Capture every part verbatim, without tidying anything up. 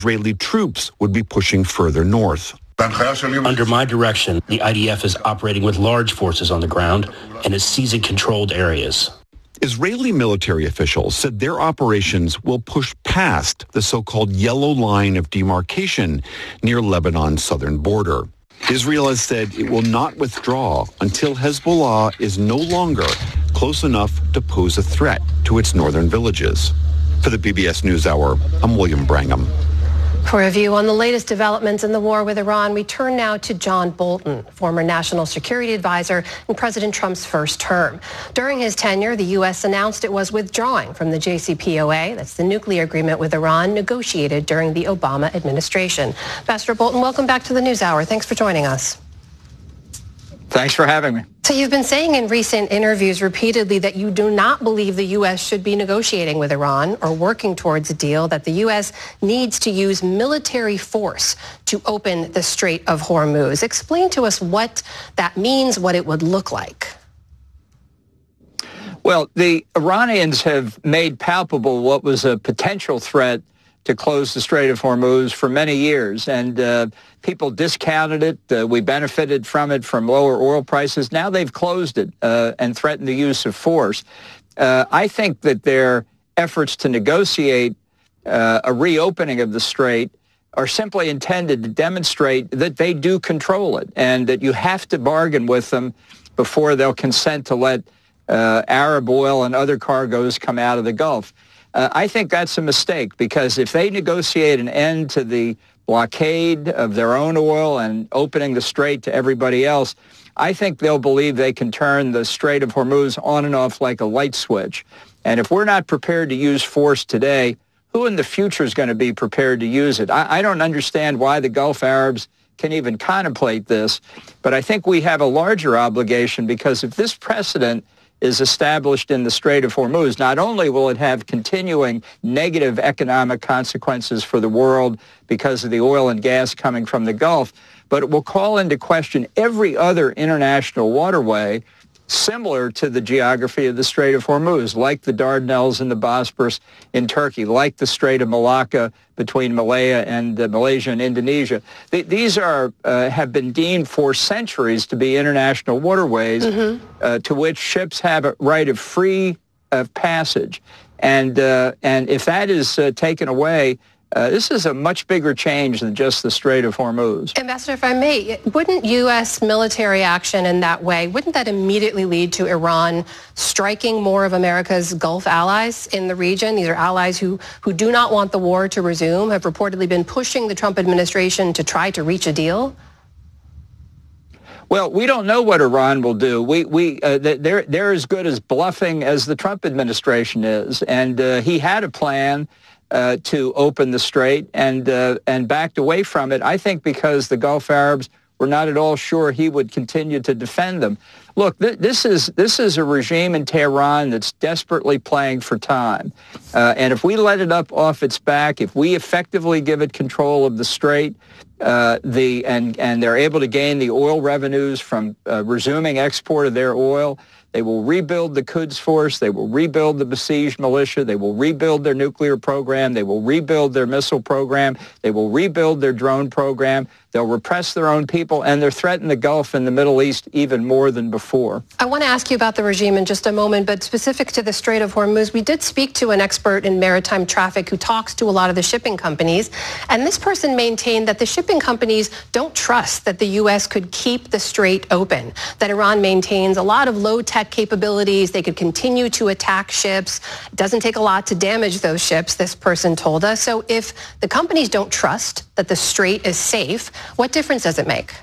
Israeli troops would be pushing further north. Under my direction, the I D F is operating with large forces on the ground and is seizing controlled areas. Israeli military officials said their operations will push past the so-called yellow line of demarcation near Lebanon's southern border. Israel has said it will not withdraw until Hezbollah is no longer close enough to pose a threat to its northern villages. For the P B S NewsHour, I'm William Brangham. For a view on the latest developments in the war with Iran, we turn now to John Bolton, former national security advisor in President Trump's first term. During his tenure, the U S announced it was withdrawing from the J C P O A, that's the nuclear agreement with Iran negotiated during the Obama administration. Ambassador Bolton, welcome back to the NewsHour. Thanks for joining us. Thanks for having me. So you've been saying in recent interviews repeatedly that you do not believe the U S should be negotiating with Iran or working towards a deal, that the U S needs to use military force to open the Strait of Hormuz. Explain to us what that means, what it would look like. Well, the Iranians have made palpable what was a potential threat to close the Strait of Hormuz for many years, and uh, people discounted it. Uh, we benefited from it from lower oil prices. Now they've closed it uh, and threatened the use of force. Uh, I think that their efforts to negotiate uh, a reopening of the strait are simply intended to demonstrate that they do control it and that you have to bargain with them before they'll consent to let uh, Arab oil and other cargoes come out of the Gulf. Uh, I think that's a mistake, because if they negotiate an end to the blockade of their own oil and opening the strait to everybody else, I think they'll believe they can turn the Strait of Hormuz on and off like a light switch. And if we're not prepared to use force today, who in the future is going to be prepared to use it? I, I don't understand why the Gulf Arabs can even contemplate this, but I think we have a larger obligation, because if this precedent is established in the Strait of Hormuz, not only will it have continuing negative economic consequences for the world because of the oil and gas coming from the Gulf, but it will call into question every other international waterway similar to the geography of the Strait of Hormuz, like the Dardanelles and the Bosporus in Turkey, like the Strait of Malacca between Malaya and uh, Malaysia and Indonesia. Th- these are uh, have been deemed for centuries to be international waterways mm-hmm. uh, to which ships have a right of free of passage. And, uh, and if that is uh, taken away, Uh, this is a much bigger change than just the Strait of Hormuz. Ambassador, if I may, wouldn't U S military action in that way, wouldn't that immediately lead to Iran striking more of America's Gulf allies in the region? These are allies who, who do not want the war to resume, have reportedly been pushing the Trump administration to try to reach a deal. Well, we don't know what Iran will do. We, we, uh, they're, they're as good as bluffing as the Trump administration is. And uh, he had a plan Uh, to open the strait and uh, and backed away from it, I think because the Gulf Arabs were not at all sure he would continue to defend them. Look, th- this is this is a regime in Tehran that's desperately playing for time. Uh, and if we let it up off its back, if we effectively give it control of the strait, uh, the and, and they're able to gain the oil revenues from uh, resuming export of their oil, they will rebuild the Quds Force. They will rebuild the besieged militia. They will rebuild their nuclear program. They will rebuild their missile program. They will rebuild their drone program. They'll repress their own people, and they're threatening the Gulf and the Middle East even more than before. I want to ask you about the regime in just a moment, but specific to the Strait of Hormuz, we did speak to an expert in maritime traffic who talks to a lot of the shipping companies, and this person maintained that the shipping companies don't trust that the U S could keep the strait open, that Iran maintains a lot of low-tech capabilities. They could continue to attack ships. It doesn't take a lot to damage those ships, this person told us. So if the companies don't trust that the strait is safe, what difference does it make?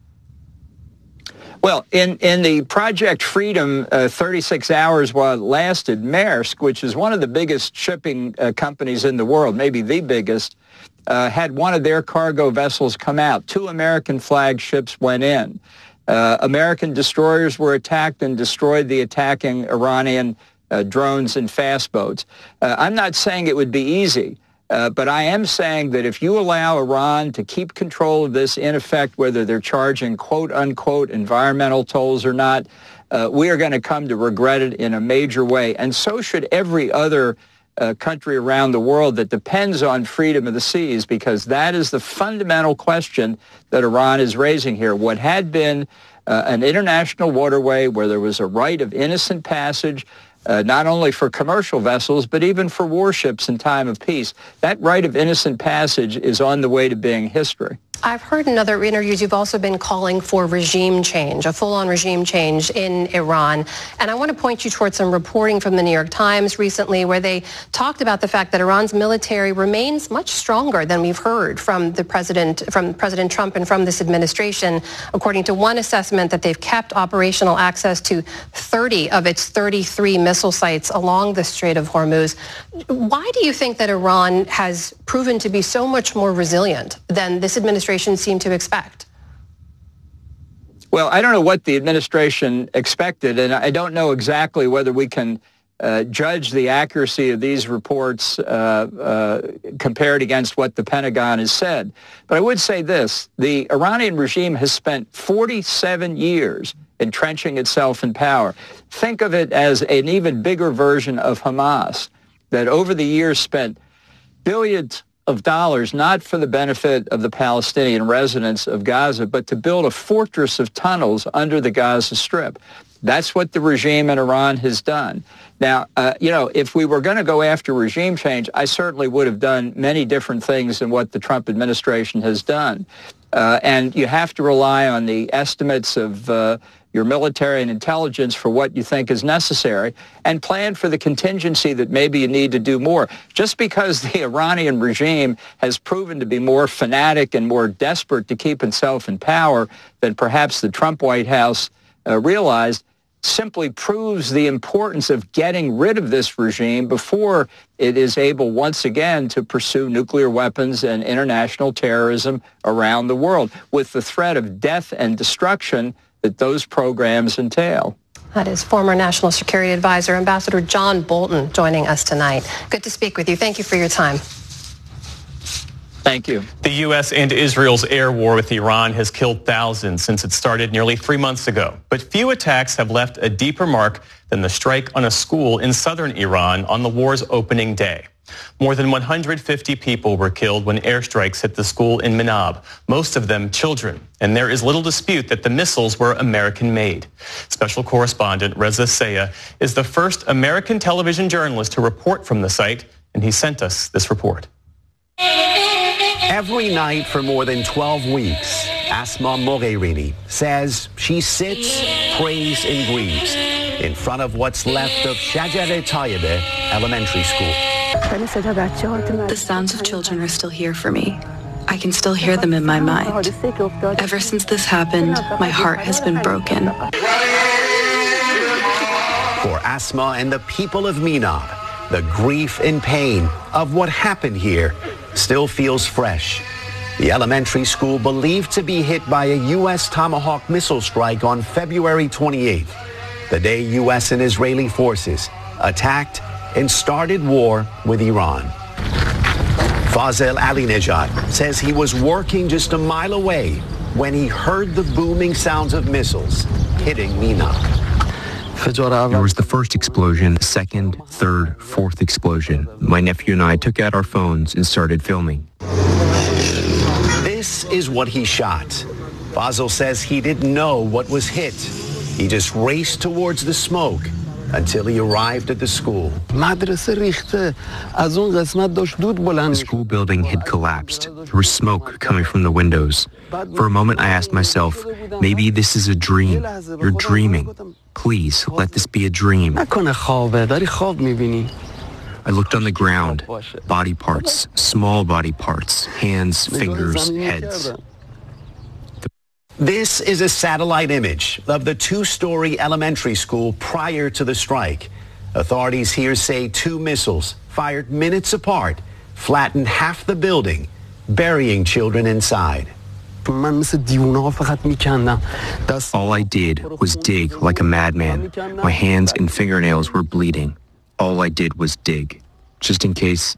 Well, in, in the Project Freedom uh, thirty-six hours while it lasted, Maersk, which is one of the biggest shipping uh, companies in the world, maybe the biggest, uh, had one of their cargo vessels come out. Two American flag ships went in. Uh, American destroyers were attacked and destroyed the attacking Iranian uh, drones and fast boats. Uh, I'm not saying it would be easy. Uh, but I am saying that if you allow Iran to keep control of this, in effect, whether they're charging quote-unquote environmental tolls or not, uh, we are going to come to regret it in a major way. And so should every other uh, country around the world that depends on freedom of the seas, because that is the fundamental question that Iran is raising here. What had been uh, an international waterway where there was a right of innocent passage, Uh, not only for commercial vessels, but even for warships in time of peace. That right of innocent passage is on the way to being history. I've heard in other interviews you've also been calling for regime change, a full-on regime change in Iran. And I want to point you towards some reporting from the New York Times recently where they talked about the fact that Iran's military remains much stronger than we've heard from the president, from President Trump and from this administration. According to one assessment, that they've kept operational access to thirty of its thirty-three missile sites along the Strait of Hormuz. Why do you think that Iran has proven to be so much more resilient than this administration seemed to expect? Well, I don't know what the administration expected, and I don't know exactly whether we can uh, judge the accuracy of these reports uh, uh, compared against what the Pentagon has said. But I would say this: the Iranian regime has spent forty-seven years entrenching itself in power. Think of it as an even bigger version of Hamas, that over the years spent billions of dollars, not for the benefit of the Palestinian residents of Gaza, but to build a fortress of tunnels under the Gaza Strip. That's what the regime in Iran has done. Now, uh, you know, if we were going to go after regime change, I certainly would have done many different things than what the Trump administration has done. Uh, and you have to rely on the estimates of uh, your military and intelligence for what you think is necessary, and plan for the contingency that maybe you need to do more. Just because the Iranian regime has proven to be more fanatic and more desperate to keep itself in power than perhaps the Trump White House uh, realized, simply proves the importance of getting rid of this regime before it is able once again to pursue nuclear weapons and international terrorism around the world, with the threat of death and destruction that those programs entail. That is former National Security Advisor, Ambassador John Bolton, joining us tonight. Good to speak with you. Thank you for your time. Thank you. The U S and Israel's air war with Iran has killed thousands since it started nearly three months ago. But few attacks have left a deeper mark than the strike on a school in southern Iran on the war's opening day. More than one hundred fifty people were killed when airstrikes hit the school in Minab, most of them children. And there is little dispute that the missiles were American-made. Special correspondent Reza Sayah is the first American television journalist to report from the site, and he sent us this report. Every night for more than twelve weeks, Asma Mogherini says she sits, prays, and grieves in front of what's left of Shajareh Tayyibeh Elementary School. The sounds of children are still here for me. I can still hear them in my mind. Ever since this happened, my heart has been broken. For Asma and the people of Minab, the grief and pain of what happened here still feels fresh. The elementary school believed to be hit by a U S Tomahawk missile strike on February twenty-eighth, the day U S and Israeli forces attacked and started war with Iran. Fazel Alinejad says he was working just a mile away when he heard the booming sounds of missiles hitting Minab. There was the first explosion, the second, third, fourth explosion. My nephew and I took out our phones and started filming. This is what he shot. Fazel says he didn't know what was hit. He just raced towards the smoke until he arrived at the school. The school building had collapsed. There was smoke coming from the windows. For a moment, I asked myself, maybe this is a dream. You're dreaming. Please, let this be a dream. I looked on the ground. Body parts, small body parts, hands, fingers, heads. This is a satellite image of the two-story elementary school prior to the strike. Authorities here say two missiles fired minutes apart flattened half the building, burying children inside. All I did was dig like a madman. My hands and fingernails were bleeding. All I did was dig, just in case.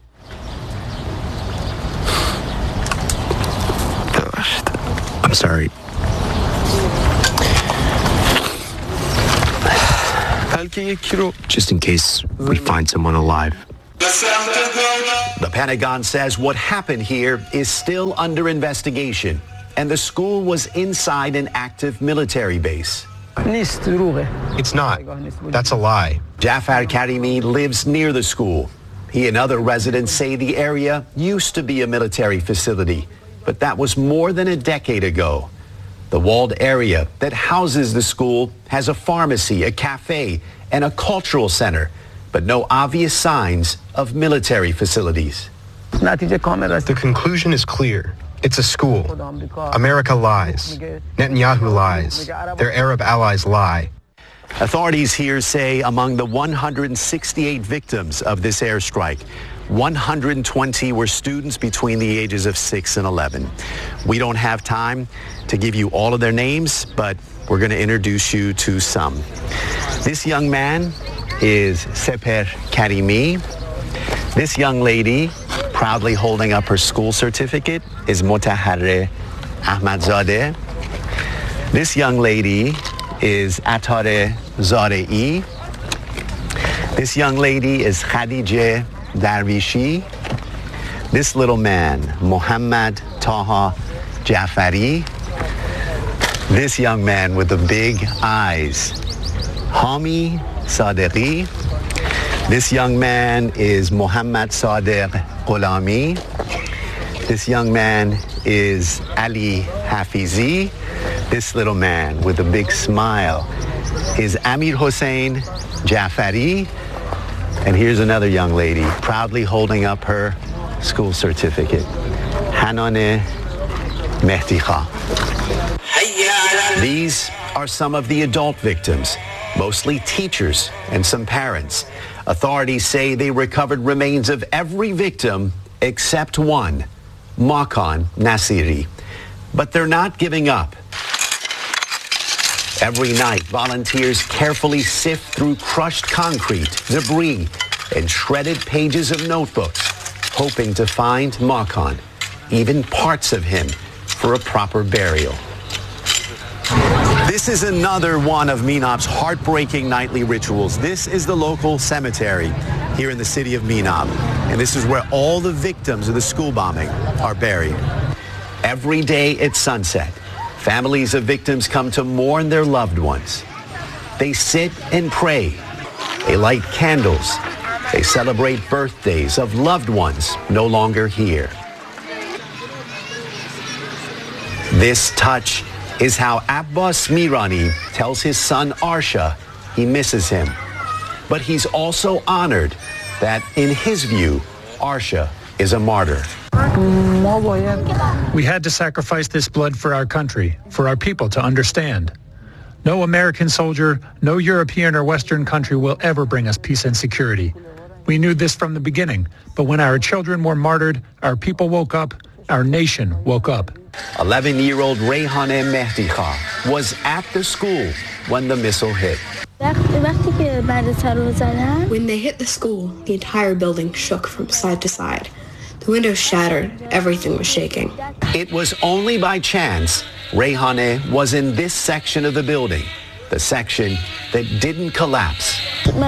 I'm sorry. Just in case we find someone alive. The Pentagon says what happened here is still under investigation, and the school was inside an active military base. It's not. That's a lie. Jafar Karimi lives near the school. He and other residents say the area used to be a military facility, but that was more than a decade ago. The walled area that houses the school has a pharmacy, a cafe, and a cultural center, but no obvious signs of military facilities. The conclusion is clear. It's a school. America lies. Netanyahu lies. Their Arab allies lie. Authorities here say among the one hundred sixty-eight victims of this airstrike, one hundred twenty were students between the ages of six and eleven. We don't have time to give you all of their names, but we're going to introduce you to some. This young man is Seper Karimi. This young lady, proudly holding up her school certificate, is Motahareh Ahmadzadeh. This young lady is Atare Zarei. This young lady is Khadijeh Darvishi. This little man, Mohammad Taha Jafari. This young man with the big eyes, Hami Sadeghi. This young man is Mohammad Sadegh Gholami. This young man is Ali Hafizi. This little man with a big smile is Amir Hossein Jafari. And here's another young lady proudly holding up her school certificate, Hanane Mehdi-Kha. These are some of the adult victims, mostly teachers and some parents. Authorities say they recovered remains of every victim except one, Makan Nasiri. But they're not giving up. Every night, volunteers carefully sift through crushed concrete, debris, and shredded pages of notebooks, hoping to find Makan, even parts of him, for a proper burial. This is another one of Minab's heartbreaking nightly rituals. This is the local cemetery here in the city of Minab, and this is where all the victims of the school bombing are buried. Every day at sunset, families of victims come to mourn their loved ones. They sit and pray. They light candles. They celebrate birthdays of loved ones no longer here. This touch is how Abbas Mirani tells his son Arsha he misses him. But he's also honored that, in his view, Arsha is a martyr. We had to sacrifice this blood for our country, for our people to understand. No American soldier, no European or Western country will ever bring us peace and security. We knew this from the beginning, but when our children were martyred, our people woke up, our nation woke up. eleven-year-old Rayhaneh Mehdi-Kha was at the school when the missile hit. When they hit the school, the entire building shook from side to side. The windows shattered. Everything was shaking. It was only by chance Rayhaneh was in this section of the building, the section that didn't collapse.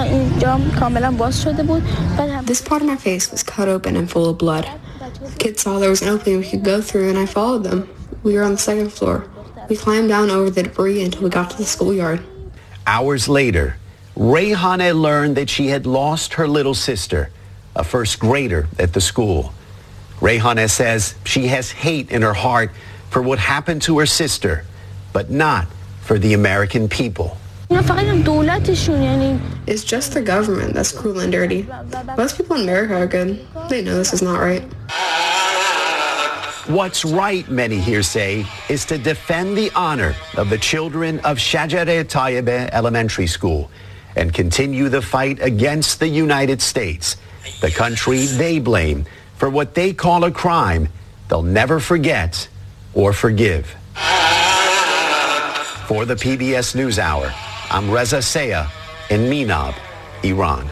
This part of my face was cut open and full of blood. The kids saw there was an opening we could go through, and I followed them. We were on the second floor. We climbed down over the debris until we got to the schoolyard. Hours later, Rayhaneh learned that she had lost her little sister, a first grader at the school. Rayhaneh says she has hate in her heart for what happened to her sister, but not for the American people. It's just the government that's cruel and dirty. Most people in America are good. They know this is not right. What's right, many here say, is to defend the honor of the children of Shajareh Tayyibeh Elementary School and continue the fight against the United States, the country they blame for what they call a crime they'll never forget or forgive. For the P B S NewsHour, I'm Reza Sayah in Minab, Iran.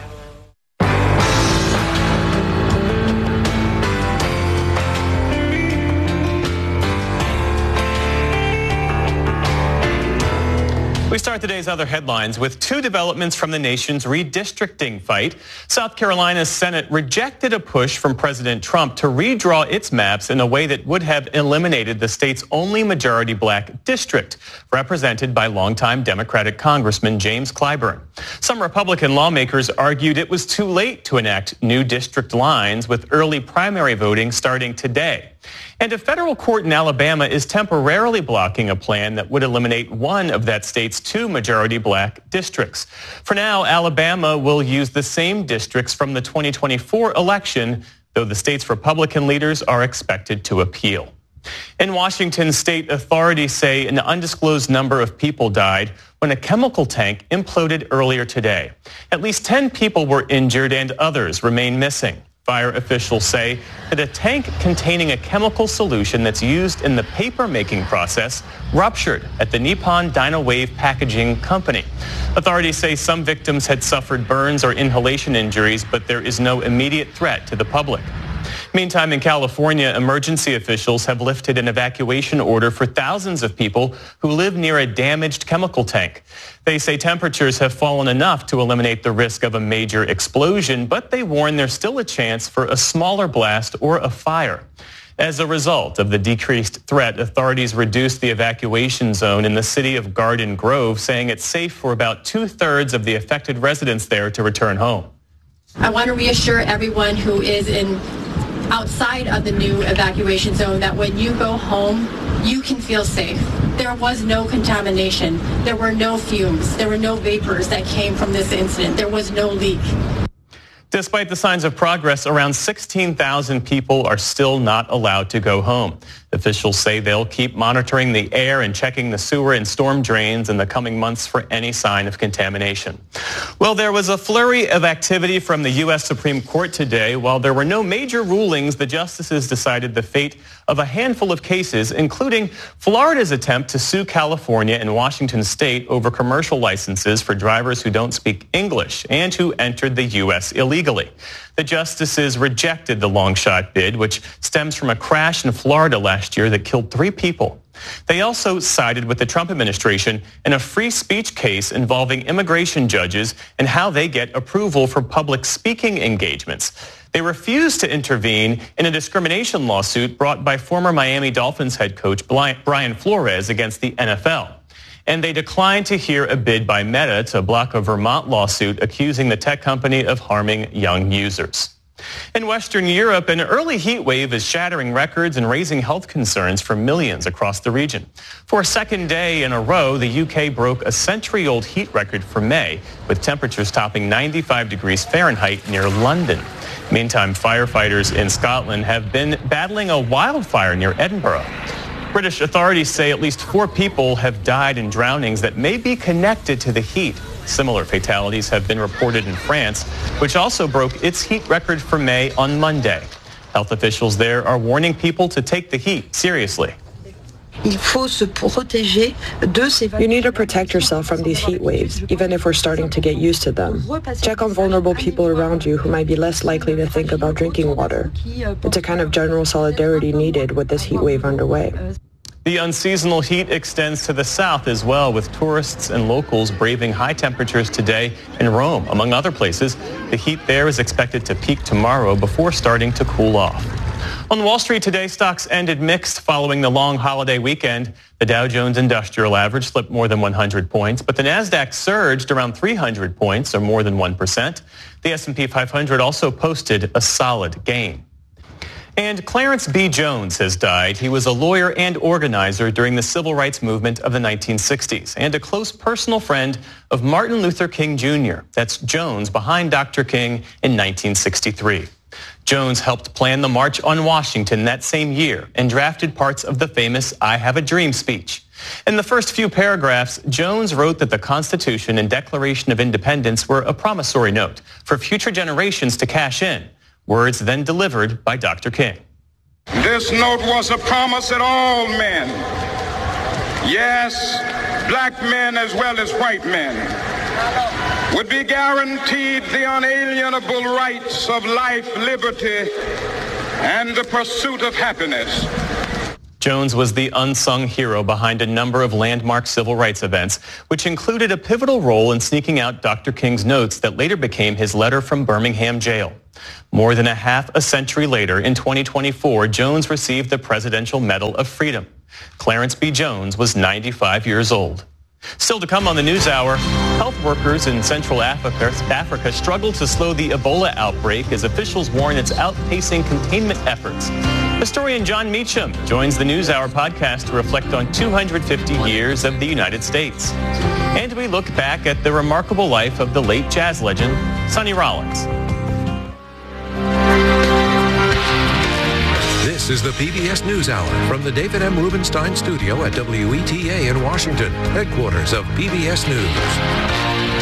We start today's other headlines with two developments from the nation's redistricting fight. South Carolina's Senate rejected a push from President Trump to redraw its maps in a way that would have eliminated the state's only majority black district, represented by longtime Democratic Congressman James Clyburn. Some Republican lawmakers argued it was too late to enact new district lines, with early primary voting starting today. And a federal court in Alabama is temporarily blocking a plan that would eliminate one of that state's two majority black districts. For now, Alabama will use the same districts from the twenty twenty-four election, though the state's Republican leaders are expected to appeal. In Washington, state authorities say an undisclosed number of people died when a chemical tank imploded earlier today. At least ten people were injured and others remain missing. Fire officials say that a tank containing a chemical solution that's used in the paper-making process ruptured at the Nippon Dynawave Packaging Company. Authorities say some victims had suffered burns or inhalation injuries, but there is no immediate threat to the public. Meantime, in California, emergency officials have lifted an evacuation order for thousands of people who live near a damaged chemical tank. They say temperatures have fallen enough to eliminate the risk of a major explosion, but they warn there's still a chance for a smaller blast or a fire. As a result of the decreased threat, authorities reduced the evacuation zone in the city of Garden Grove, saying it's safe for about two-thirds of the affected residents there to return home. I want to reassure everyone who is in outside of the new evacuation zone that when you go home, you can feel safe. There was no contamination. There were no fumes. There were no vapors that came from this incident. There was no leak. Despite the signs of progress, around sixteen thousand people are still not allowed to go home. Officials say they'll keep monitoring the air and checking the sewer and storm drains in the coming months for any sign of contamination. Well, there was a flurry of activity from the U S Supreme Court today. While there were no major rulings, the justices decided the fate of a handful of cases, including Florida's attempt to sue California and Washington state over commercial licenses for drivers who don't speak English and who entered the U S illegally. The justices rejected the long shot bid, which stems from a crash in Florida last year that killed three people. They also sided with the Trump administration in a free speech case involving immigration judges and how they get approval for public speaking engagements. They refused to intervene in a discrimination lawsuit brought by former Miami Dolphins head coach Brian Flores against the N F L. And they declined to hear a bid by Meta to block a Vermont lawsuit accusing the tech company of harming young users. In Western Europe, an early heat wave is shattering records and raising health concerns for millions across the region. For a second day in a row, the U K broke a century-old heat record for May, with temperatures topping ninety-five degrees Fahrenheit near London. Meantime, firefighters in Scotland have been battling a wildfire near Edinburgh. British authorities say at least four people have died in drownings that may be connected to the heat. Similar fatalities have been reported in France, which also broke its heat record for May on Monday. Health officials there are warning people to take the heat seriously. You need to protect yourself from these heat waves, even if we're starting to get used to them. Check on vulnerable people around you who might be less likely to think about drinking water. It's a kind of general solidarity needed with this heat wave underway. The unseasonal heat extends to the south as well, with tourists and locals braving high temperatures today in Rome, among other places. The heat there is expected to peak tomorrow before starting to cool off. On Wall Street today, stocks ended mixed following the long holiday weekend. The Dow Jones Industrial Average slipped more than one hundred points, but the Nasdaq surged around three hundred points, or more than one percent. The S and P five hundred also posted a solid gain. And Clarence B. Jones has died. He was a lawyer and organizer during the civil rights movement of the nineteen sixties and a close personal friend of Martin Luther King Junior That's Jones behind Doctor King in nineteen sixty-three. Jones helped plan the March on Washington that same year and drafted parts of the famous I Have a Dream speech. In the first few paragraphs, Jones wrote that the Constitution and Declaration of Independence were a promissory note for future generations to cash in. Words then delivered by Doctor King. This note was a promise that all men, yes, black men as well as white men, would be guaranteed the unalienable rights of life, liberty, and the pursuit of happiness. Jones was the unsung hero behind a number of landmark civil rights events, which included a pivotal role in sneaking out Doctor King's notes that later became his letter from Birmingham jail. More than a half a century later, in twenty twenty-four, Jones received the Presidential Medal of Freedom. Clarence B. Jones was ninety-five years old. Still to come on the NewsHour, health workers in Central Africa, Africa struggle to slow the Ebola outbreak as officials warn it's outpacing containment efforts. Historian John Meacham joins the NewsHour podcast to reflect on two hundred fifty years of the United States. And we look back at the remarkable life of the late jazz legend, Sonny Rollins. This is the P B S NewsHour from the David M. Rubenstein studio at W E T A in Washington, headquarters of P B S News.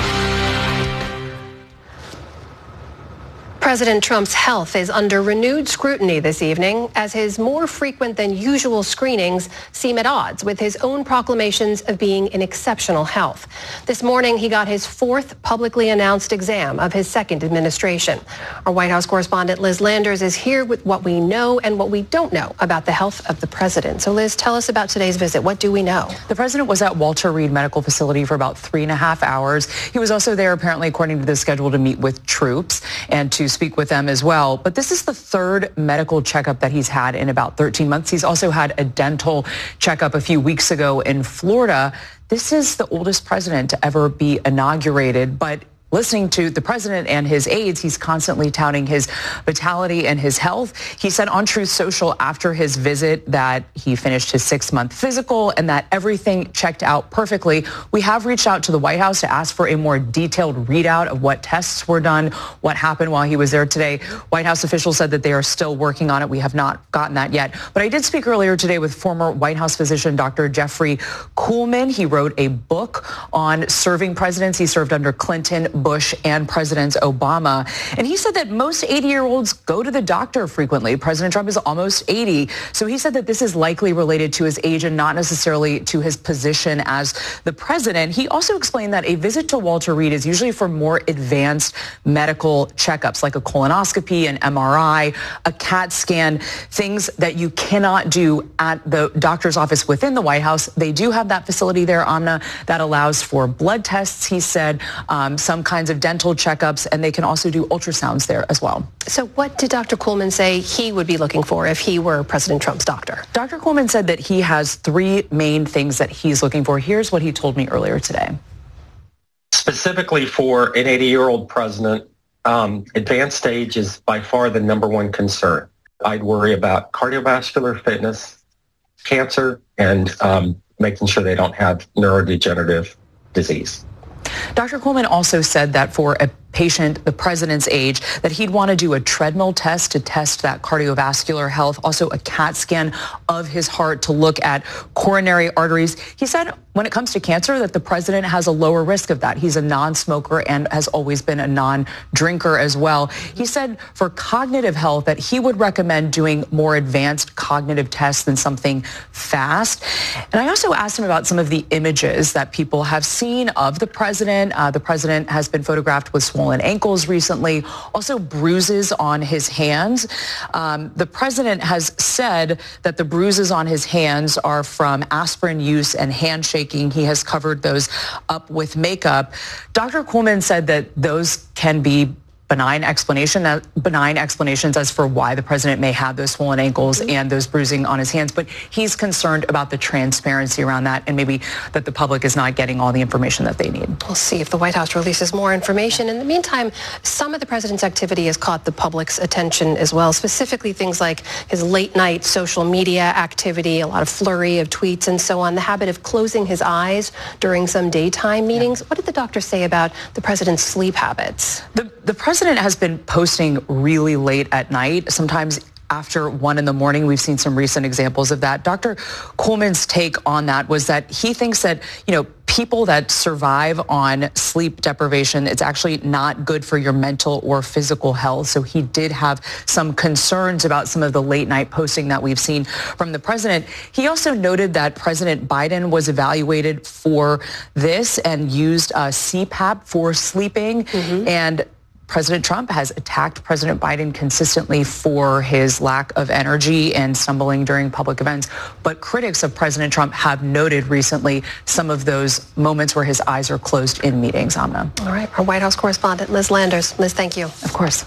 President Trump's health is under renewed scrutiny this evening as his more frequent than usual screenings seem at odds with his own proclamations of being in exceptional health. This morning, he got his fourth publicly announced exam of his second administration. Our White House correspondent Liz Landers is here with what we know and what we don't know about the health of the president. So Liz, tell us about today's visit. What do we know? The president was at Walter Reed Medical Facility for about three and a half hours. He was also there, apparently, according to the schedule, to meet with troops and to speak with them as well. But this is the third medical checkup that he's had in about thirteen months. He's also had a dental checkup a few weeks ago in Florida. This is the oldest president to ever be inaugurated, but listening to the president and his aides, he's constantly touting his vitality and his health. He said on Truth Social after his visit that he finished his six-month physical and that everything checked out perfectly. We have reached out to the White House to ask for a more detailed readout of what tests were done, what happened while he was there today. White House officials said that they are still working on it. We have not gotten that yet. But I did speak earlier today with former White House physician Doctor Jeffrey Kuhlman. He wrote a book on serving presidents. He served under Clinton, Bush, and President Obama. And he said that most eighty-year-olds go to the doctor frequently. President Trump is almost eighty. So he said that this is likely related to his age and not necessarily to his position as the president. He also explained that a visit to Walter Reed is usually for more advanced medical checkups like a colonoscopy, an M R I, a CAT scan, things that you cannot do at the doctor's office within the White House. They do have that facility there, Amna, that allows for blood tests, he said, um, some kinds of dental checkups, and they can also do ultrasounds there as well. So what did Doctor Kuhlman say he would be looking for if he were President Trump's doctor? Doctor Kuhlman said that he has three main things that he's looking for. Here's what he told me earlier today. Specifically for an eighty-year-old president, um, advanced stage is by far the number one concern. I'd worry about cardiovascular fitness, cancer, and um, making sure they don't have neurodegenerative disease. Doctor Kuhlman also said that for a patient the president's age, that he'd want to do a treadmill test to test that cardiovascular health, also a CAT scan of his heart to look at coronary arteries. He said when it comes to cancer that the president has a lower risk of that. He's a non-smoker and has always been a non-drinker as well. He said for cognitive health that he would recommend doing more advanced cognitive tests than something fast. And I also asked him about some of the images that people have seen of the president. Uh, the president has been photographed with swollen ankles recently, also bruises on his hands. Um, the president has said that the bruises on his hands are from aspirin use and handshaking. He has covered those up with makeup. Doctor Kuhlman said that those can be benign explanation, uh, benign explanations as for why the president may have those swollen ankles mm-hmm. and those bruising on his hands. But he's concerned about the transparency around that and maybe that the public is not getting all the information that they need. We'll see if the White House releases more information. In the meantime, some of the president's activity has caught the public's attention as well, specifically things like his late night social media activity, a lot of flurry of tweets and so on, the habit of closing his eyes during some daytime meetings. Yeah. What did the doctor say about the president's sleep habits? The, the president has been posting really late at night, sometimes after one in the morning. We've seen some recent examples of that. Doctor Kuhlman's take on that was that he thinks that, you know, people that survive on sleep deprivation, it's actually not good for your mental or physical health. So he did have some concerns about some of the late night posting that we've seen from the president. He also noted that President Biden was evaluated for this and used uh, C PAP for sleeping. Mm-hmm. And President Trump has attacked President Biden consistently for his lack of energy and stumbling during public events. But critics of President Trump have noted recently some of those moments where his eyes are closed in meetings, Amna. All right. Our White House correspondent, Liz Landers. Liz, thank you. Of course.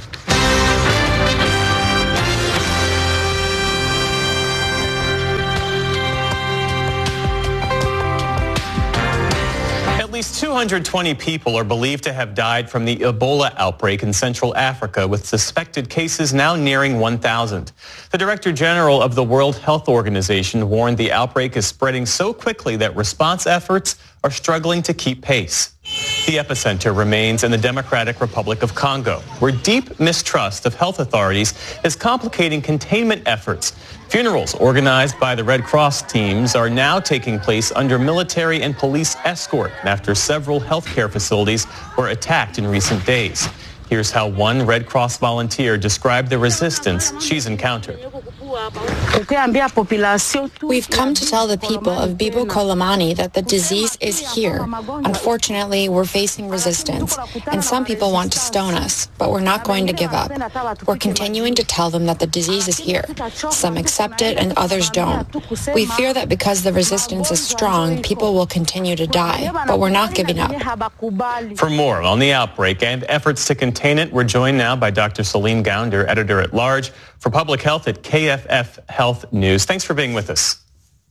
At least two hundred twenty people are believed to have died from the Ebola outbreak in Central Africa, with suspected cases now nearing one thousand. The Director General of the World Health Organization warned the outbreak is spreading so quickly that response efforts are struggling to keep pace. The epicenter remains in the Democratic Republic of Congo, where deep mistrust of health authorities is complicating containment efforts. Funerals organized by the Red Cross teams are now taking place under military and police escort after several healthcare facilities were attacked in recent days. Here's how one Red Cross volunteer described the resistance she's encountered. We've come to tell the people of Bibo Kolomani that the disease is here. Unfortunately, we're facing resistance, and some people want to stone us, but we're not going to give up. We're continuing to tell them that the disease is here. Some accept it and others don't. We fear that because the resistance is strong, people will continue to die, but we're not giving up. For more on the outbreak and efforts to contain it, we're joined now by Doctor Celine Gounder, editor-at-large for Public Health at K F F Health News. Thanks for being with us.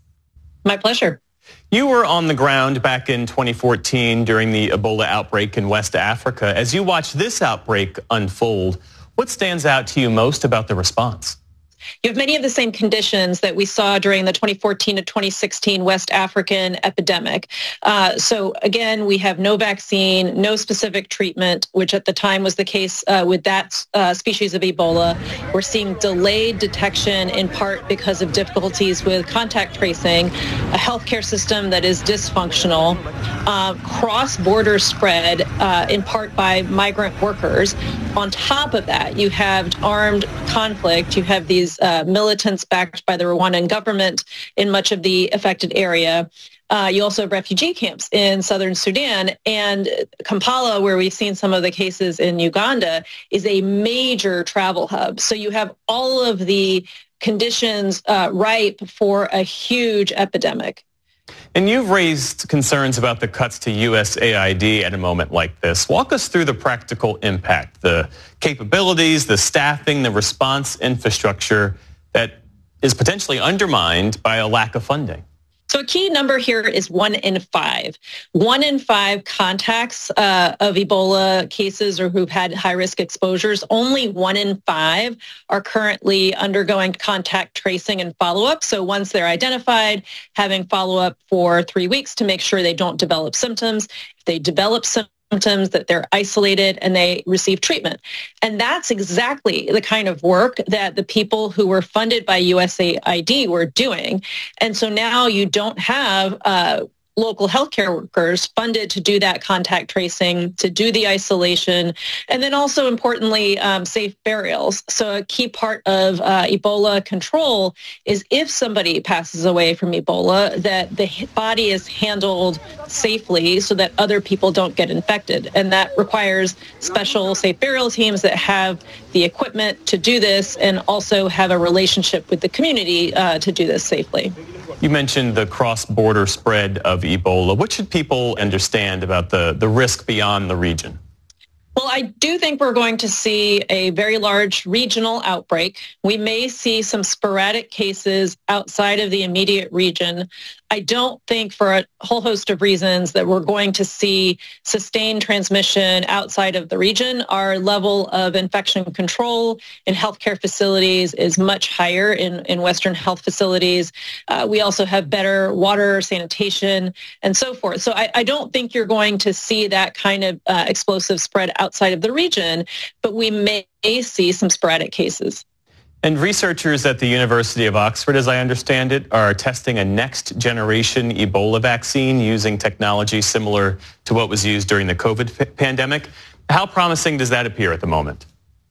My pleasure. You were on the ground back in twenty fourteen during the Ebola outbreak in West Africa. As you watch this outbreak unfold, what stands out to you most about the response? You have many of the same conditions that we saw during the twenty fourteen to twenty sixteen West African epidemic. Uh, so again, we have no vaccine, no specific treatment, which at the time was the case uh, with that uh, species of Ebola. We're seeing delayed detection in part because of difficulties with contact tracing, a healthcare system that is dysfunctional, uh, cross-border spread uh, in part by migrant workers. On top of that, you have armed conflict. You have these Uh, militants backed by the Rwandan government in much of the affected area. Uh, you also have refugee camps in southern Sudan, and Kampala, where we've seen some of the cases in Uganda, is a major travel hub. So you have all of the conditions uh, ripe for a huge epidemic. And you've raised concerns about the cuts to U S A I D at a moment like this. Walk us through the practical impact, the capabilities, the staffing, the response infrastructure that is potentially undermined by a lack of funding. So a key number here is one in five. One in five contacts uh, of Ebola cases or who've had high-risk exposures, only one in five are currently undergoing contact tracing and follow-up. So once they're identified, having follow-up for three weeks to make sure they don't develop symptoms. If they develop symptoms, symptoms, that they're isolated and they receive treatment. And that's exactly the kind of work that the people who were funded by U S A I D were doing. And so now you don't have uh, local healthcare workers funded to do that contact tracing, to do the isolation, and then also importantly, um, safe burials. So a key part of uh, Ebola control is if somebody passes away from Ebola, that the body is handled safely so that other people don't get infected. And that requires special safe burial teams that have the equipment to do this and also have a relationship with the community uh, to do this safely. You mentioned the cross-border spread of Ebola. What should people understand about the, the risk beyond the region? Well, I do think we're going to see a very large regional outbreak. We may see some sporadic cases outside of the immediate region. I don't think for a whole host of reasons that we're going to see sustained transmission outside of the region. Our level of infection control in healthcare facilities is much higher in, in Western health facilities. Uh, we also have better water, sanitation, and so forth. So I, I don't think you're going to see that kind of uh, explosive spread outside of the region, but we may see some sporadic cases. And researchers at the University of Oxford, as I understand it, are testing a next-generation Ebola vaccine using technology similar to what was used during the COVID p- pandemic. How promising does that appear at the moment?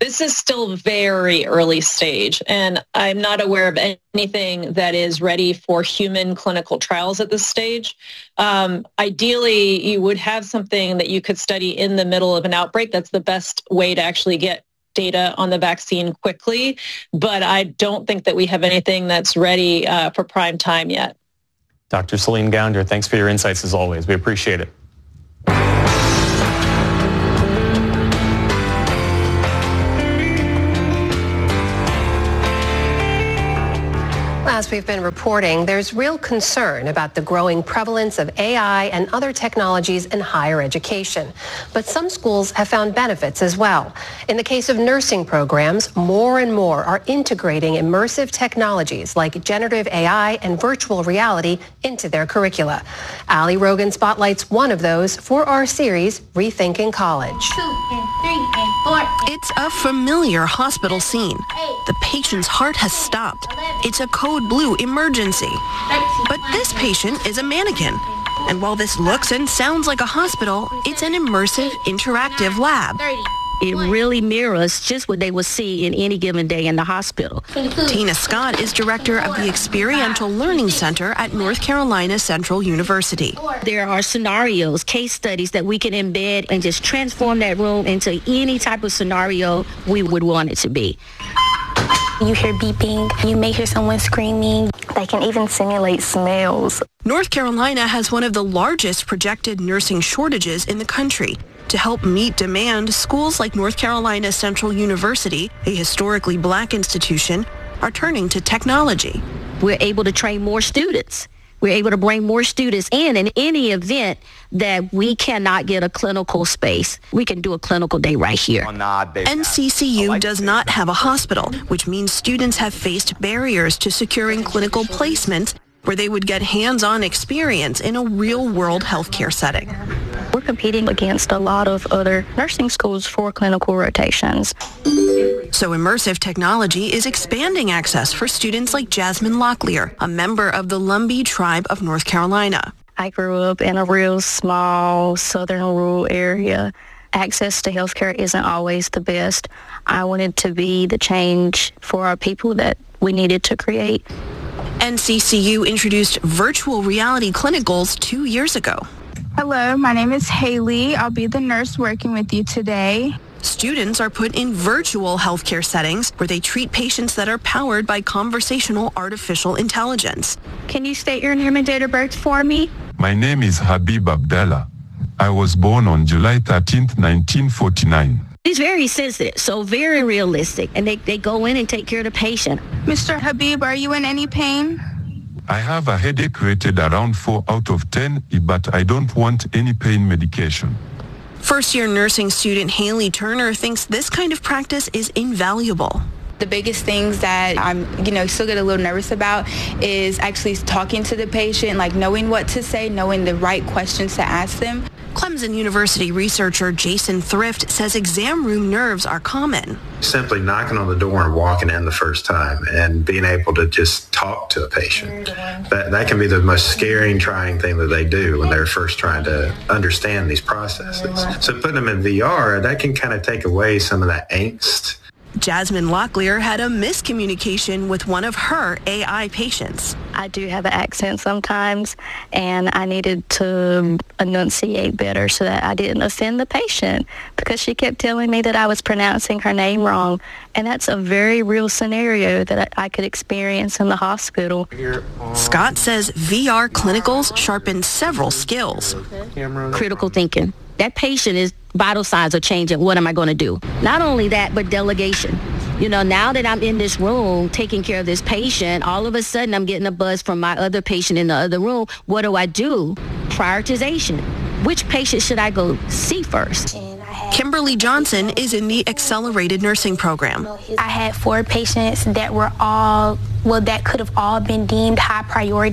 This is still very early stage, and I'm not aware of anything that is ready for human clinical trials at this stage. Um, ideally, you would have something that you could study in the middle of an outbreak. That's the best way to actually get data on the vaccine quickly, but I don't think that we have anything that's ready uh, for prime time yet. Doctor Celine Gounder, thanks for your insights as always. We appreciate it. As we've been reporting, there's real concern about the growing prevalence of A I and other technologies in higher education. But some schools have found benefits as well. In the case of nursing programs, more and more are integrating immersive technologies like generative A I and virtual reality into their curricula. Ali Rogan spotlights one of those for our series, Rethinking College. Two and three and four. It's a familiar hospital scene. The patient's heart has stopped. It's a code blue emergency. But this patient is a mannequin. And while this looks and sounds like a hospital, it's an immersive, interactive lab. It really mirrors just what they would see in any given day in the hospital. Tina Scott is director of the Experiential Learning Center at North Carolina Central University. There are scenarios, case studies that we can embed and just transform that room into any type of scenario we would want it to be. You hear beeping, you may hear someone screaming. They can even simulate smells. North Carolina has one of the largest projected nursing shortages in the country. To help meet demand, schools like North Carolina Central University, a historically black institution, are turning to technology. We're able to train more students. We're able to bring more students in. In any event that we cannot get a clinical space, we can do a clinical day right here. N C C U does not have a hospital, which means students have faced barriers to securing clinical placements where they would get hands-on experience in a real-world healthcare setting. We're competing against a lot of other nursing schools for clinical rotations. So immersive technology is expanding access for students like Jasmine Locklear, a member of the Lumbee tribe of North Carolina. I grew up in a real small southern rural area. Access to healthcare isn't always the best. I wanted to be the change for our people that we needed to create. N C C U introduced virtual reality clinicals two years ago. Hello, my name is Haley. I'll be the nurse working with you today. Students are put in virtual healthcare settings where they treat patients that are powered by conversational artificial intelligence. Can you state your name and date of birth for me? My name is Habib Abdallah. I was born on July thirteenth, nineteen forty-nine. It's very sensitive, so very realistic, and they, they go in and take care of the patient. Mister Habib, are you in any pain? I have a headache rated around four out of ten, but I don't want any pain medication. First-year nursing student Haley Turner thinks this kind of practice is invaluable. The biggest things that I'm, you know, still get a little nervous about is actually talking to the patient, like knowing what to say, knowing the right questions to ask them. Clemson University researcher Jason Thrift says exam room nerves are common. Simply knocking on the door and walking in the first time and being able to just talk to a patient. That, that can be the most scary and trying thing that they do when they're first trying to understand these processes. So putting them in V R, that can kind of take away some of that angst. Jasmine Locklear had a miscommunication with one of her A I patients. I do have an accent sometimes, and I needed to enunciate better so that I didn't offend the patient, because she kept telling me that I was pronouncing her name wrong, and that's a very real scenario that I could experience in the hospital. Scott says V R clinicals sharpen several skills. Critical thinking. That patient is vital signs are changing. What am I going to do? Not only that, but delegation. You know, now that I'm in this room taking care of this patient, all of a sudden I'm getting a buzz from my other patient in the other room. What do I do? Prioritization. Which patient should I go see first? Kimberly Johnson is in the accelerated nursing program. I had four patients that were all, well, that could have all been deemed high priority.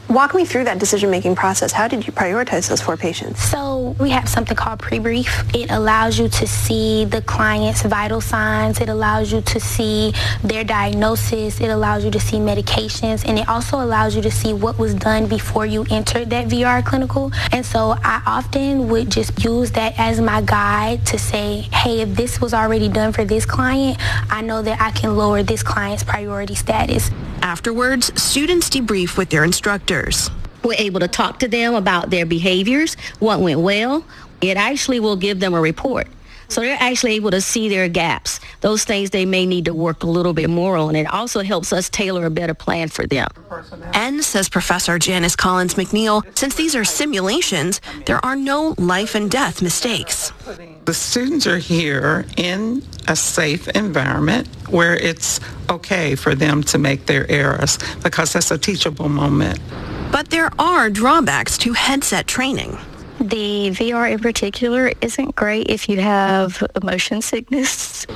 Walk me through that decision-making process. How did you prioritize those four patients? So we have something called pre-brief. It allows you to see the client's vital signs. It allows you to see their diagnosis. It allows you to see medications. And it also allows you to see what was done before you entered that V R clinical. And so I often would just use that as my guide to say, hey, if this was already done for this client, I know that I can lower this client's priority status. Afterwards, students debrief with their instructors. We're able to talk to them about their behaviors, what went well. It actually will give them a report. So they're actually able to see their gaps, those things they may need to work a little bit more on. It also helps us tailor a better plan for them. And, says Professor Janice Collins McNeil, since these are simulations, there are no life and death mistakes. The students are here in a safe environment where it's okay for them to make their errors because that's a teachable moment. But there are drawbacks to headset training. The V R in particular isn't great if you have motion sickness.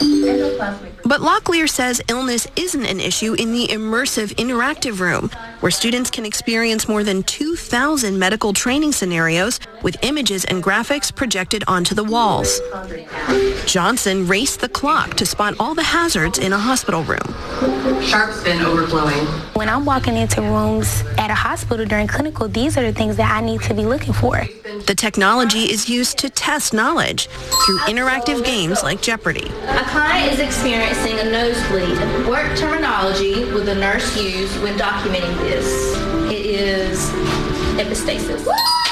But Locklear says illness isn't an issue in the immersive interactive room, where students can experience more than two thousand medical training scenarios with images and graphics projected onto the walls. Johnson raced the clock to spot all the hazards in a hospital room. Sharp spin overflowing. When I'm walking into rooms at a hospital during clinical, these are the things that I need to be looking for. The technology is used to test knowledge through interactive games like Jeopardy! A client is experiencing a nosebleed. What terminology would the nurse use when documenting this? It is epistasis.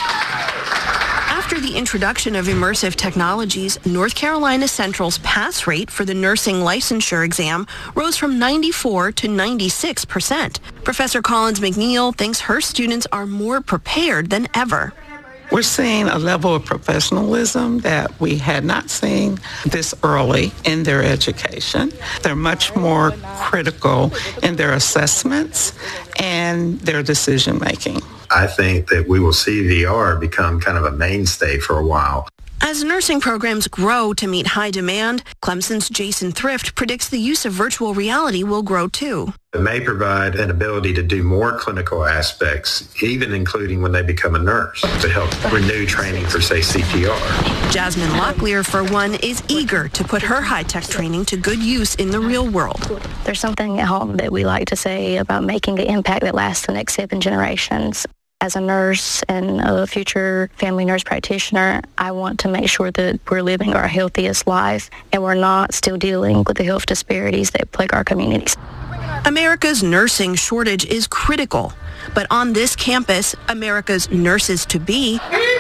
After the introduction of immersive technologies, North Carolina Central's pass rate for the nursing licensure exam rose from ninety-four to ninety-six percent. Professor Collins McNeil thinks her students are more prepared than ever. We're seeing a level of professionalism that we had not seen this early in their education. They're much more critical in their assessments and their decision making. I think that we will see V R become kind of a mainstay for a while. As nursing programs grow to meet high demand, Clemson's Jason Thrift predicts the use of virtual reality will grow too. It may provide an ability to do more clinical aspects, even including when they become a nurse, to help renew training for, say, C P R. Jasmine Locklear, for one, is eager to put her high-tech training to good use in the real world. There's something at home that we like to say about making an impact that lasts the next seven generations. As a nurse and a future family nurse practitioner, I want to make sure that we're living our healthiest life and we're not still dealing with the health disparities that plague our communities. America's nursing shortage is critical, but on this campus, America's nurses-to-be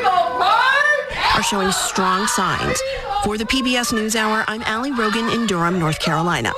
are showing strong signs. For the P B S NewsHour, I'm Allie Rogan in Durham, North Carolina.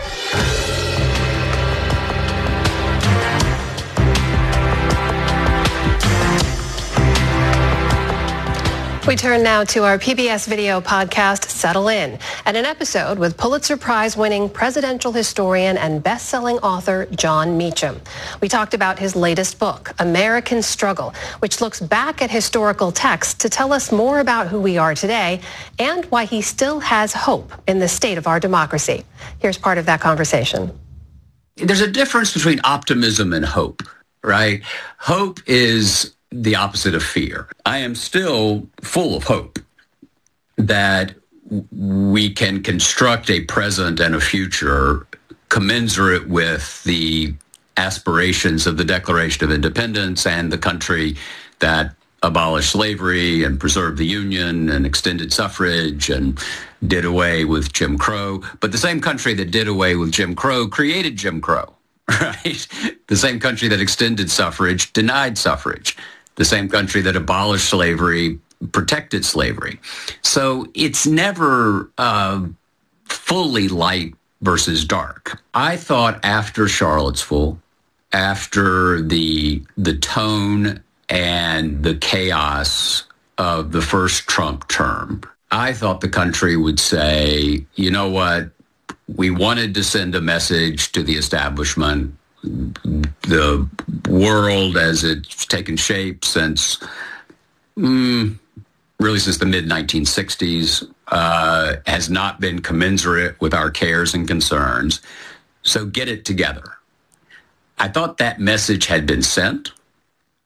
We turn now to our P B S video podcast, Settle In, and an episode with Pulitzer Prize-winning presidential historian and best-selling author Jon Meacham. We talked about his latest book, American Struggle, which looks back at historical texts to tell us more about who we are today and why he still has hope in the state of our democracy. Here's part of that conversation. There's a difference between optimism and hope, right? Hope is the opposite of fear. I am still full of hope that we can construct a present and a future commensurate with the aspirations of the Declaration of Independence and the country that abolished slavery and preserved the Union and extended suffrage and did away with Jim Crow. But the same country that did away with Jim Crow created Jim Crow, right? The same country that extended suffrage denied suffrage. The same country that abolished slavery protected slavery. So it's never uh, fully light versus dark. I thought after Charlottesville, after the the tone and the chaos of the first Trump term, I thought the country would say, you know what, we wanted to send a message to the establishment. The world as it's taken shape since, mm, really since the mid nineteen sixties, uh, has not been commensurate with our cares and concerns. So get it together. I thought that message had been sent.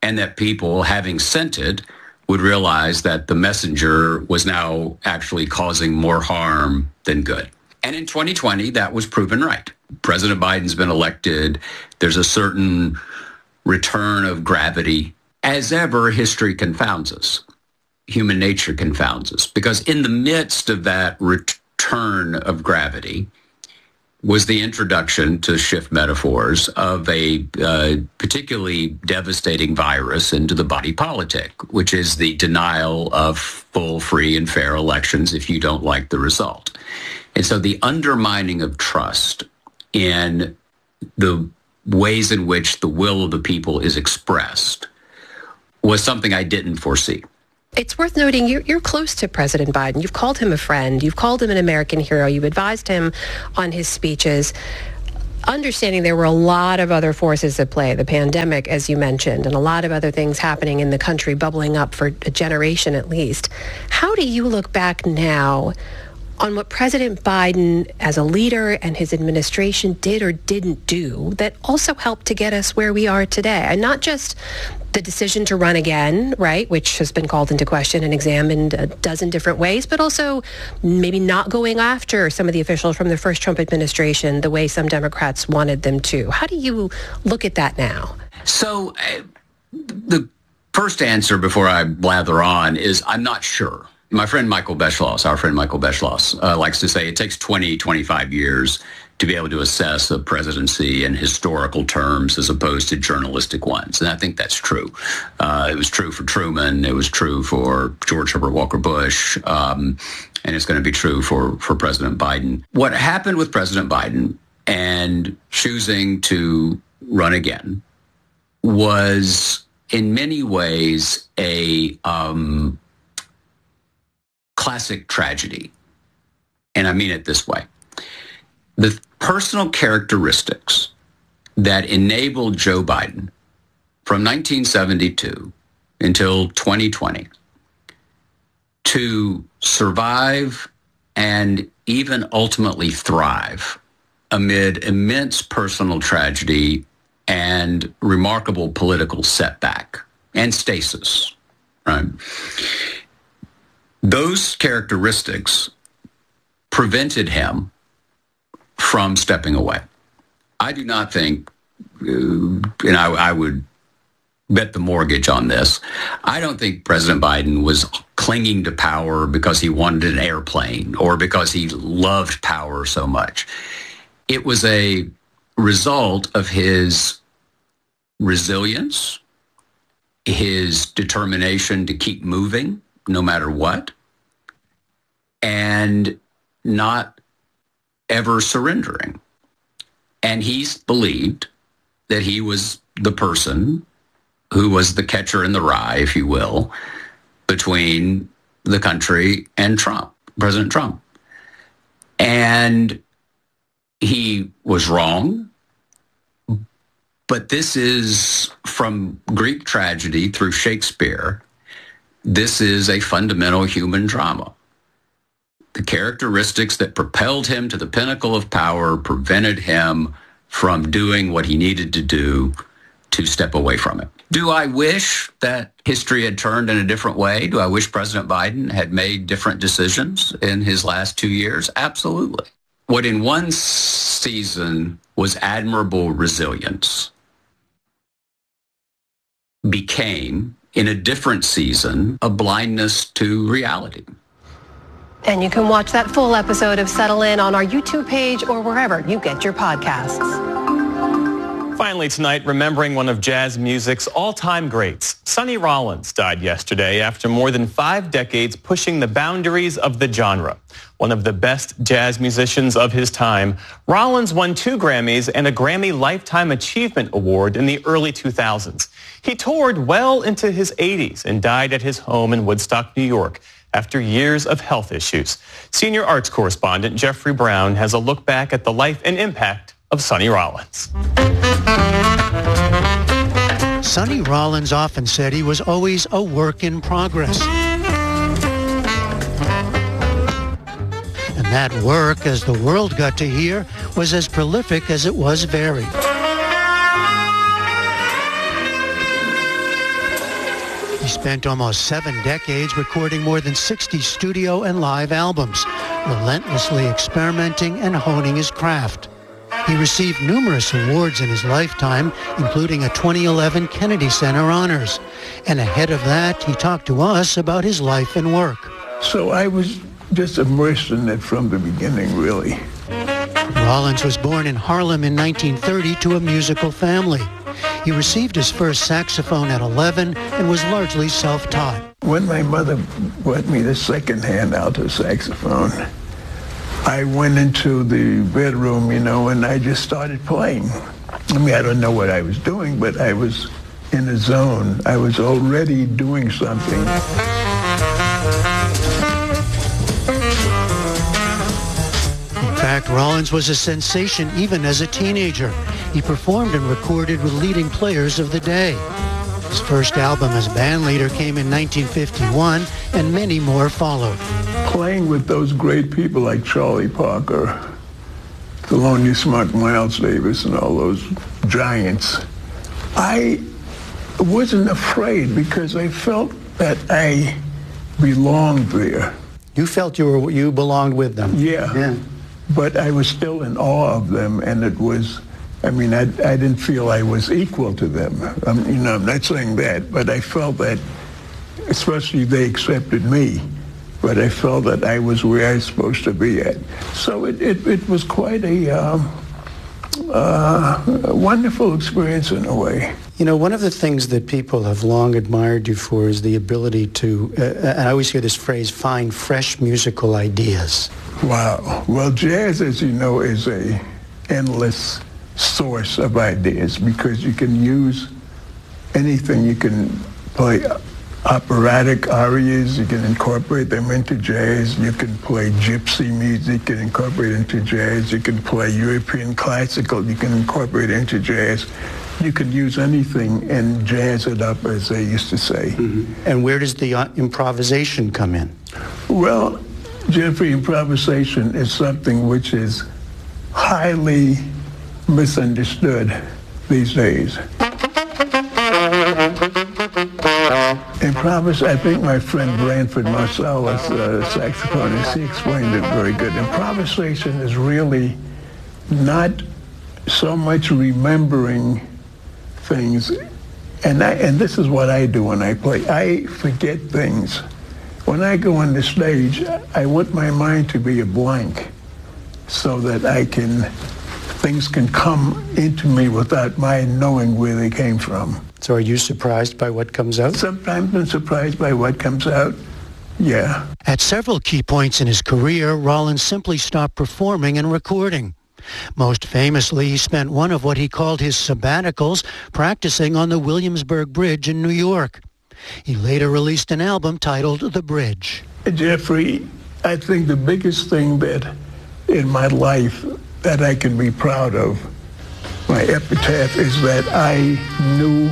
and that people, having sent it, would realize that the messenger was now actually causing more harm than good. And in twenty twenty, that was proven right. President Biden's been elected. There's a certain return of gravity. As ever, history confounds us. Human nature confounds us. Because in the midst of that return of gravity was the introduction, to shift metaphors, of a uh, particularly devastating virus into the body politic, which is the denial of full, free, and fair elections if you don't like the result. And so the undermining of trust in the ways in which the will of the people is expressed was something I didn't foresee. It's worth noting you're, you're close to President Biden. You've called him a friend. You've called him an American hero. You've advised him on his speeches. Understanding there were a lot of other forces at play, the pandemic, as you mentioned, and a lot of other things happening in the country bubbling up for a generation at least. How do you look back now on what President Biden as a leader and his administration did or didn't do that also helped to get us where we are today? And not just the decision to run again, right, which has been called into question and examined a dozen different ways, but also maybe not going after some of the officials from the first Trump administration the way some Democrats wanted them to. How do you look at that now? So uh, the first answer before I blather on is I'm not sure. My friend Michael Beschloss, our friend Michael Beschloss, uh, likes to say it takes twenty, twenty-five years to be able to assess a presidency in historical terms as opposed to journalistic ones. And I think that's true. Uh, it was true for Truman. It was true for George Herbert Walker Bush. Um, and it's going to be true for, for President Biden. What happened with President Biden and choosing to run again was in many ways a um, classic tragedy. And I mean it this way. The personal characteristics that enabled Joe Biden from nineteen seventy-two until twenty twenty to survive and even ultimately thrive amid immense personal tragedy and remarkable political setback and stasis, right? Those characteristics prevented him from stepping away. I do not think, uh, and I, I would bet the mortgage on this, I don't think President Biden was clinging to power because he wanted an airplane or because he loved power so much. It was a result of his resilience, his determination to keep moving no matter what, and not ever surrendering. And he believed that he was the person who was the catcher in the rye, if you will, between the country and Trump, President Trump. And he was wrong. But this is, from Greek tragedy through Shakespeare, this is a fundamental human drama. The characteristics that propelled him to the pinnacle of power prevented him from doing what he needed to do to step away from it. Do I wish that history had turned in a different way? Do I wish President Biden had made different decisions in his last two years? Absolutely. What in one season was admirable resilience became, in a different season, a blindness to reality. And you can watch that full episode of Settle In on our YouTube page or wherever you get your podcasts. Finally tonight, remembering one of jazz music's all-time greats. Sonny Rollins died yesterday after more than five decades pushing the boundaries of the genre. One of the best jazz musicians of his time, Rollins won two Grammys and a Grammy Lifetime Achievement Award in the early two thousands. He toured well into his eighties and died at his home in Woodstock, New York, after years of health issues. Senior arts correspondent Jeffrey Brown has a look back at the life and impact of Sonny Rollins. Sonny Rollins often said he was always a work in progress. And that work, as the world got to hear, was as prolific as it was varied. spent almost seven decades recording more than sixty studio and live albums, relentlessly experimenting and honing his craft. He received numerous awards in his lifetime, including a twenty eleven Kennedy Center Honors. And ahead of that, he talked to us about his life and work. So I was just immersed in it from the beginning, really. Rollins was born in Harlem in nineteen thirty to a musical family. He received his first saxophone at eleven and was largely self-taught. When my mother bought me the second-hand alto saxophone, I went into the bedroom, you know, and I just started playing. I mean, I don't know what I was doing, but I was in a zone. I was already doing something. In fact, Rollins was a sensation even as a teenager. He performed and recorded with leading players of the day. His first album as bandleader came in nineteen fifty-one, and many more followed. Playing with those great people like Charlie Parker, Thelonious Monk, Miles Davis, and all those giants, I wasn't afraid because I felt that I belonged there. You felt you were you belonged with them. Yeah. yeah. But I was still in awe of them, and it was, I mean, I, I didn't feel I was equal to them. Um, you know, I'm not saying that, but I felt that, especially they accepted me, but I felt that I was where I was supposed to be at. So it, it, it was quite a, um, uh, a wonderful experience in a way. You know, one of the things that people have long admired you for is the ability to, uh, and I always hear this phrase, find fresh musical ideas. Wow. Well, jazz, as you know, is a endless source of ideas because you can use anything. You can play operatic arias, you can incorporate them into jazz, you can play gypsy music and incorporate it into jazz, you can play European classical, you can incorporate it into jazz. You can use anything and jazz it up, as they used to say. Mm-hmm. And where does the uh, improvisation come in? Well, Jeffrey, improvisation is something which is highly misunderstood these days. Improvis, I think my friend Branford Marsalis, uh, saxophonist, he explained it very good. Improvisation is really not so much remembering things, and I, and this is what I do when I play. I forget things. When I go on the stage, I want my mind to be a blank so that I can, things can come into me without my knowing where they came from. So are you surprised by what comes out? Sometimes I'm surprised by what comes out, yeah. At several key points in his career, Rollins simply stopped performing and recording. Most famously, he spent one of what he called his sabbaticals practicing on the Williamsburg Bridge in New York. He later released an album titled The Bridge. Jeffrey, I think the biggest thing that in my life that I can be proud of, my epitaph, is that I knew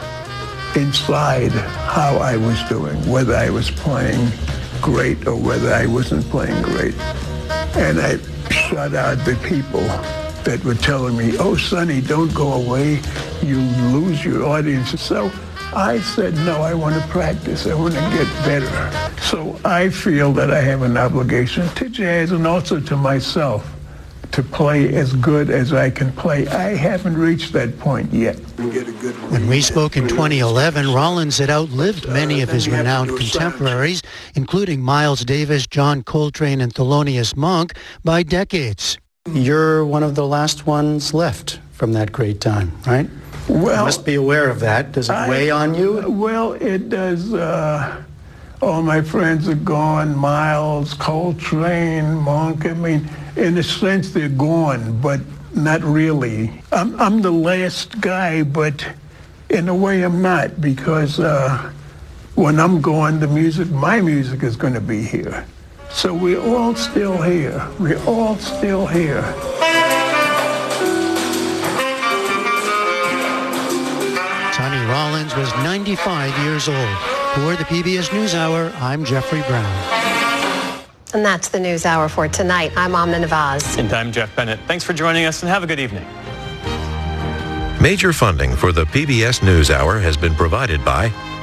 inside how I was doing, whether I was playing great or whether I wasn't playing great. And I shut out the people that were telling me, oh, Sonny, don't go away. You lose your audience. So I said, no, I want to practice. I want to get better. So I feel that I have an obligation to jazz and also to myself to play as good as I can play. I haven't reached that point yet. When we spoke in twenty eleven, Rollins had outlived many of his renowned contemporaries, including Miles Davis, John Coltrane, and Thelonious Monk, by decades. You're one of the last ones left from that great time, right? Well, you must be aware of that. Does it I, weigh on you? Well, it does. Uh, all my friends are gone. Miles, Coltrane, Monk. I mean, in a sense, they're gone, but not really. I'm, I'm the last guy, but in a way I'm not, because uh, when I'm gone, the music, my music is going to be here. So we're all still here. We're all still here. Sonny Rollins was ninety-five years old. For the P B S NewsHour, I'm Jeffrey Brown. And that's the NewsHour for tonight. I'm Amna Nawaz. And I'm Jeff Bennett. Thanks for joining us, and have a good evening. Major funding for the P B S NewsHour has been provided by